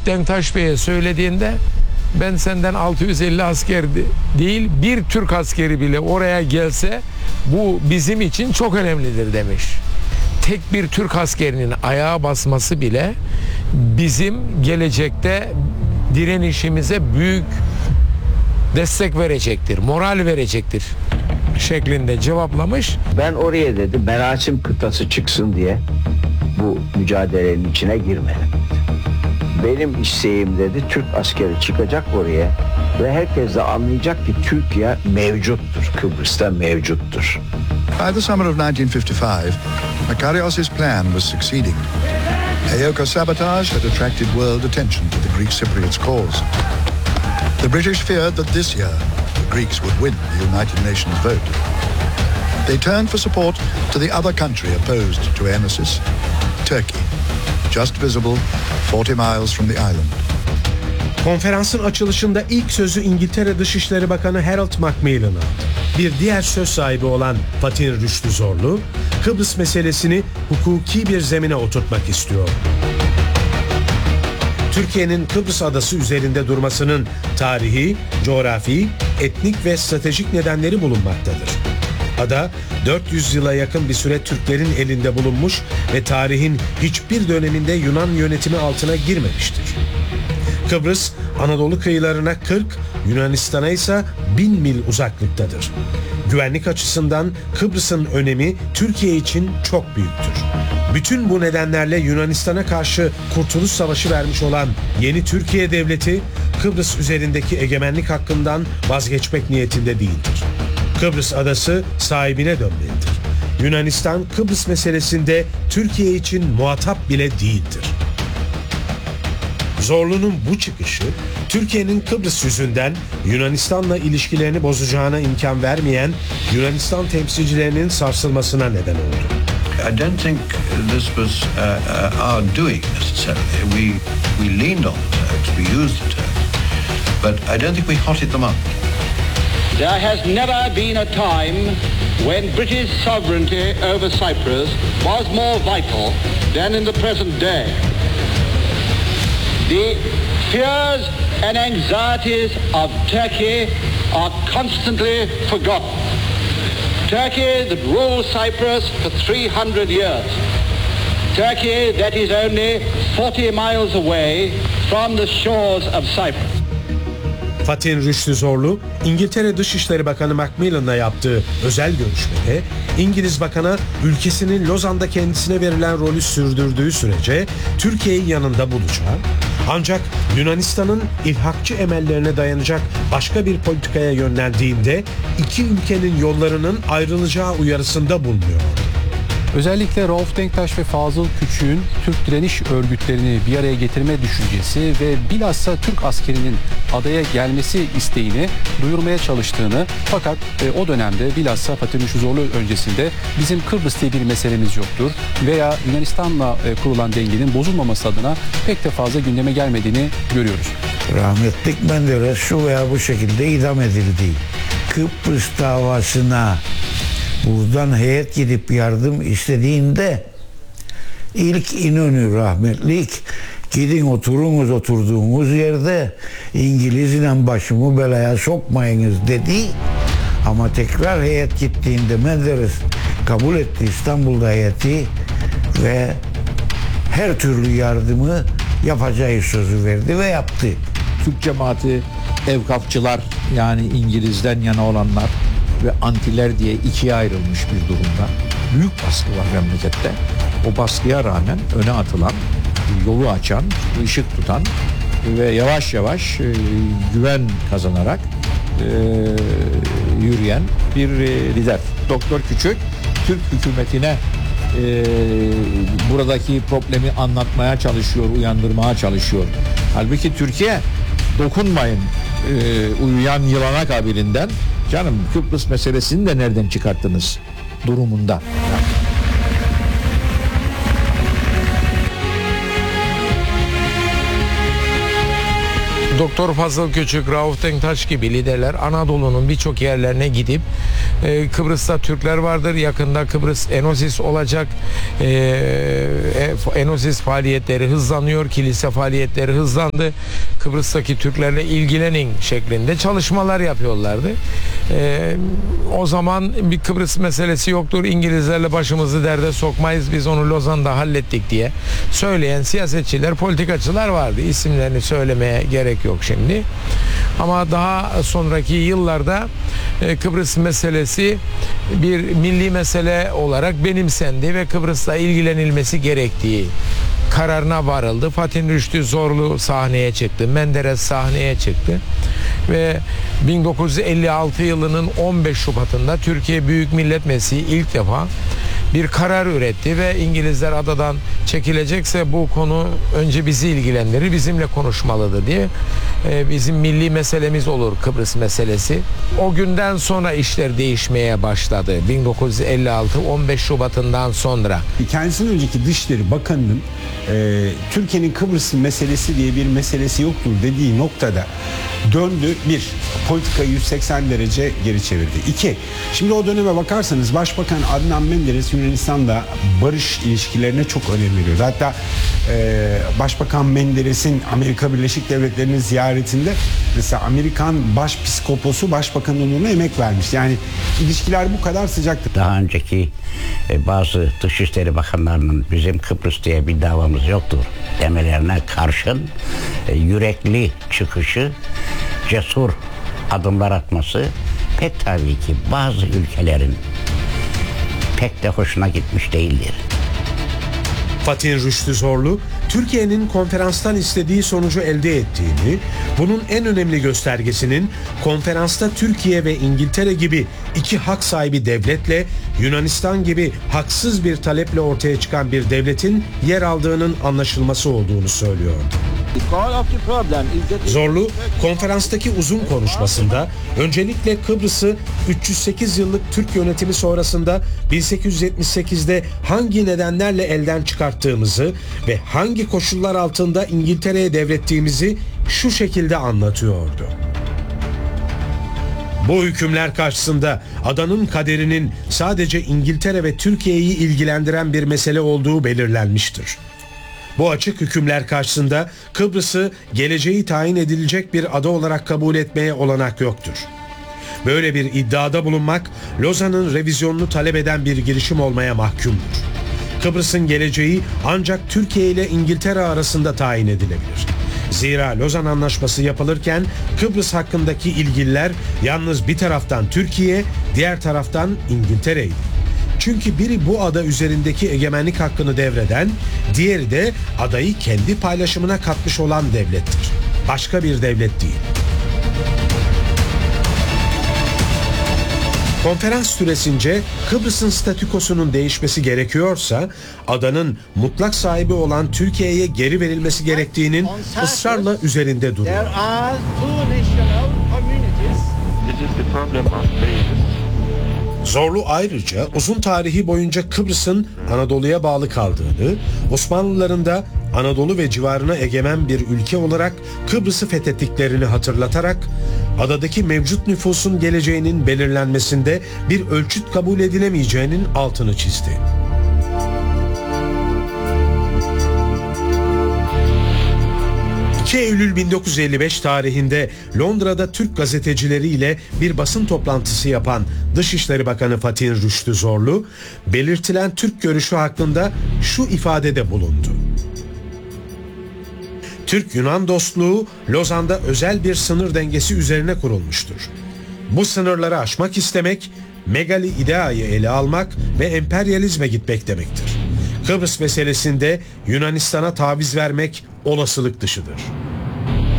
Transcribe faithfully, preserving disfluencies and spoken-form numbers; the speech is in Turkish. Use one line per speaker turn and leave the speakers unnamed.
Alp Denktaş Bey'e söylediğinde ben senden altı yüz elli asker değil bir Türk askeri bile oraya gelse bu bizim için çok önemlidir demiş. Tek bir Türk askerinin ayağa basması bile bizim gelecekte direnişimize büyük destek verecektir, moral verecektir şeklinde cevaplamış.
Ben oraya dedi Merasim kıtası çıksın diye bu mücadelenin içine girmedim. Benim isteğim dedi Türk askeri çıkacak oraya ve herkes de anlayacak ki Türkiye mevcuttur, Kıbrıs'ta mevcuttur.
By the summer of nineteen fifty-five, Makarios's plan was succeeding. Aoka sabotage had attracted world attention to the Greek Cypriots' cause. The British feared that this year the Greeks would win the United Nations vote. They turned for support to the other country opposed to Enesis, Turkey, just visible forty miles from the island.
Konferansın açılışında ilk sözü İngiltere Dışişleri Bakanı Harold Macmillan aldı. Bir diğer söz sahibi olan Fatih Rüştü Zorlu, Kıbrıs meselesini hukuki bir zemine oturtmak istiyor. Türkiye'nin Kıbrıs adası üzerinde durmasının tarihi, coğrafi, etnik ve stratejik nedenleri bulunmaktadır. Ada dört yüz yıla yakın bir süre Türklerin elinde bulunmuş ve tarihin hiçbir döneminde Yunan yönetimi altına girmemiştir. Kıbrıs, Anadolu kıyılarına kırk, Yunanistan'a ise bin mil uzaklıktadır. Güvenlik açısından Kıbrıs'ın önemi Türkiye için çok büyüktür. Bütün bu nedenlerle Yunanistan'a karşı Kurtuluş Savaşı vermiş olan yeni Türkiye Devleti, Kıbrıs üzerindeki egemenlik hakkından vazgeçmek niyetinde değildir. Kıbrıs adası sahibine dönmelidir. Yunanistan, Kıbrıs meselesinde Türkiye için muhatap bile değildir. Zorlu'nun bu çıkışı, Türkiye'nin Kıbrıs yüzünden Yunanistan'la ilişkilerini bozacağına imkan vermeyen Yunanistan temsilcilerinin sarsılmasına neden oldu.
I don't think this was uh, uh, our doing necessarily. We we leaned on the Turks, we used the Turks, but I don't think we hotted them up.
There has never been a time when British sovereignty over Cyprus was more vital than in the present day. The fears and anxieties of Turkey are constantly forgotten. Turkey that ruled Cyprus for three hundred years. Turkey that is only forty miles away from the shores of Cyprus.
Fatih Rüştü Zorlu, İngiltere Dışişleri Bakanı Macmillan'la yaptığı özel görüşmede İngiliz Bakan'a ülkesinin Lozan'da kendisine verilen rolü sürdürdüğü sürece Türkiye'yi yanında bulacağı, ancak Yunanistan'ın ilhakçı emellerine dayanacak başka bir politikaya yönlendiğinde iki ülkenin yollarının ayrılacağı uyarısında bulunuyor.
Özellikle Rauf Denktaş ve Fazıl Küçük'ün Türk direniş örgütlerini bir araya getirme düşüncesi ve bilhassa Türk askerinin adaya gelmesi isteğini duyurmaya çalıştığını, fakat e, o dönemde bilhassa Fatih Rüştü Zorlu öncesinde bizim Kıbrıs diye bir meselemiz yoktur veya Yunanistan'la e, kurulan dengenin bozulmaması adına pek de fazla gündeme gelmediğini görüyoruz.
Rahmetlik Menderes şu veya bu şekilde idam edildi. Kıbrıs davasına buradan heyet gidip yardım istediğinde ilk İnönü rahmetlik gidin oturunuz oturduğunuz yerde, İngilizle başımı belaya sokmayınız dedi. Ama tekrar heyet gittiğinde Menderes kabul etti İstanbul'da heyeti ve her türlü yardımı yapacağı sözü verdi ve yaptı.
Türk cemaati evkafçılar, yani İngiliz'den yana olanlar ve antiler diye ikiye ayrılmış bir durumda. Büyük baskı var memlekette. O baskıya rağmen öne atılan, yolu açan, ışık tutan ve yavaş yavaş e, güven kazanarak e, yürüyen bir e, lider. Doktor Küçük, Türk hükümetine e, buradaki problemi anlatmaya çalışıyor, uyandırmaya çalışıyor. Halbuki Türkiye dokunmayın e, uyuyan yılana kabilinden, canım Kıbrıs meselesini de nereden çıkarttınız durumunda.
Doktor Fazıl Küçük, Rauf Denktaş gibi liderler Anadolu'nun birçok yerlerine gidip e, Kıbrıs'ta Türkler vardır. Yakında Kıbrıs Enosis olacak. E, Enosis faaliyetleri hızlanıyor. Kilise faaliyetleri hızlandı. Kıbrıs'taki Türklerle ilgilenin şeklinde çalışmalar yapıyorlardı. E, o zaman bir Kıbrıs meselesi yoktur. İngilizlerle başımızı derde sokmayız. Biz onu Lozan'da hallettik diye söyleyen siyasetçiler, politikacılar vardı. İsimlerini söylemeye gerek yok şimdi. Ama daha sonraki yıllarda e, Kıbrıs meselesi bir milli mesele olarak benimsendi ve Kıbrıs'la ilgilenilmesi gerektiği kararına varıldı. Fatih Rüştü Zorlu sahneye çıktı. Menderes sahneye çıktı. Ve bin dokuz yüz elli altı yılının on beş Şubat'ında Türkiye Büyük Millet Meclisi ilk defa bir karar üretti ve İngilizler adadan çekilecekse bu konu önce bizi ilgilendirir, bizimle konuşmalıdır diye e, bizim milli meselemiz olur Kıbrıs meselesi. O günden sonra işler değişmeye başladı. bin dokuz yüz elli altı on beş Şubat'ından sonra.
Kendisinden önceki Dışişleri Bakanı'nın e, Türkiye'nin Kıbrıs meselesi diye bir meselesi yoktur dediği noktada döndü. Bir, politikayı yüz seksen derece geri çevirdi. İki, şimdi o döneme bakarsanız Başbakan Adnan Menderes Yunanistan'da barış ilişkilerine çok önem veriyordu. Hatta e, Başbakan Menderes'in Amerika Birleşik Devletleri'nin ziyaretinde mesela Amerikan Başpiskoposu Başbakan onuruna emek vermiş. Yani ilişkiler bu kadar sıcaktı.
Daha önceki e, bazı Dışişleri Bakanlarının bizim Kıbrıs diye bir davamız yoktur demelerine karşın e, yürekli çıkışı, cesur adımlar atması pek tabii ki bazı ülkelerin pek de hoşuna gitmiş değildir.
Fatih Rüştü Zorlu, Türkiye'nin konferanstan istediği sonucu elde ettiğini, bunun en önemli göstergesinin konferansta Türkiye ve İngiltere gibi iki hak sahibi devletle Yunanistan gibi haksız bir taleple ortaya çıkan bir devletin yer aldığının anlaşılması olduğunu söylüyordu. Zorlu, konferanstaki uzun konuşmasında öncelikle Kıbrıs'ı üç yüz sekiz yıllık Türk yönetimi sonrasında bin sekiz yüz yetmiş sekizde hangi nedenlerle elden çıkarttığımızı ve hangi koşullar altında İngiltere'ye devrettiğimizi şu şekilde anlatıyordu. Bu hükümler karşısında adanın kaderinin sadece İngiltere ve Türkiye'yi ilgilendiren bir mesele olduğu belirlenmiştir. Bu açık hükümler karşısında Kıbrıs'ı geleceği tayin edilecek bir ada olarak kabul etmeye olanak yoktur. Böyle bir iddiada bulunmak, Lozan'ın revizyonunu talep eden bir girişim olmaya mahkumdur. Kıbrıs'ın geleceği ancak Türkiye ile İngiltere arasında tayin edilebilir. Zira Lozan Anlaşması yapılırken Kıbrıs hakkındaki ilgililer yalnız bir taraftan Türkiye, diğer taraftan İngiltere'ydi. Çünkü biri bu ada üzerindeki egemenlik hakkını devreden, diğeri de adayı kendi paylaşımına katmış olan devlettir. Başka bir devlet değil. Konferans süresince Kıbrıs'ın statükosunun değişmesi gerekiyorsa adanın mutlak sahibi olan Türkiye'ye geri verilmesi gerektiğinin ısrarla üzerinde duruyor. Zorlu ayrıca uzun tarihi boyunca Kıbrıs'ın Anadolu'ya bağlı kaldığını, Osmanlıların da Anadolu ve civarına egemen bir ülke olarak Kıbrıs'ı fethettiklerini hatırlatarak adadaki mevcut nüfusun geleceğinin belirlenmesinde bir ölçüt kabul edilemeyeceğinin altını çizdi. iki Eylül bin dokuz yüz elli beş tarihinde Londra'da Türk gazetecileriyle bir basın toplantısı yapan Dışişleri Bakanı Fatih Rüştü Zorlu, belirtilen Türk görüşü hakkında şu ifadede bulundu. Türk-Yunan dostluğu Lozan'da özel bir sınır dengesi üzerine kurulmuştur. Bu sınırları aşmak istemek, megali ideayı ele almak ve emperyalizme gitmek demektir. Kıbrıs meselesinde Yunanistan'a taviz vermek olasılık dışıdır.